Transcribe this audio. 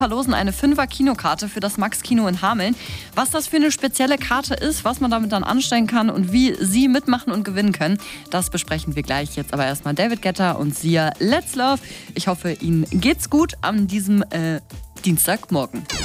Verlosen eine 5er-Kinokarte für das Max-Kino in Hameln. Was das für eine spezielle Karte ist, was man damit dann anstellen kann und wie Sie mitmachen und gewinnen können, das besprechen wir gleich. Jetzt aber erstmal David Guetta und Sia, Let's Love. Ich hoffe, Ihnen geht's gut an diesem Dienstagmorgen.